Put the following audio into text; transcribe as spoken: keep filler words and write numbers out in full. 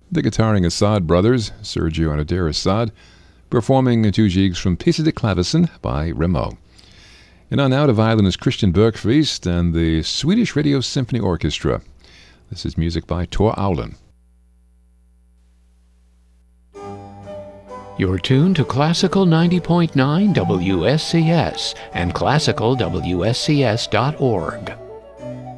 The guitaring Assad brothers, Sergio and Adair Assad, performing two jigs from Piece de Clavecin by Remo. And on out of violinist Christian Bergqvist and the Swedish Radio Symphony Orchestra. This is music by Tor Aulen. You're tuned to Classical ninety point nine W S C S and classical W S C S dot org.